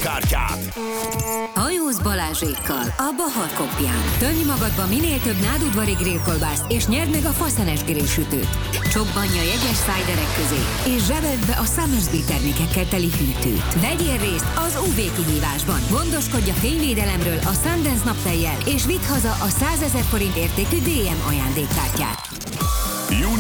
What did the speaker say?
ajándékkártyát. Hajóz Balázsékkal a Bahar Kopján. Tölj magadba minél több nádudvari grillkolbászt, és nyerd meg a faszenes grillsütőt. Csobbanj a jegyes szájderek közé, és zsebeld be a Summersby termékekkel teli hűtőt. Vegyél részt az UV kihívásban. Gondoskodj a fényvédelemről a Sundance naptejjel, és vidd haza a 100 000 forint értékű DM ajándékkártyát.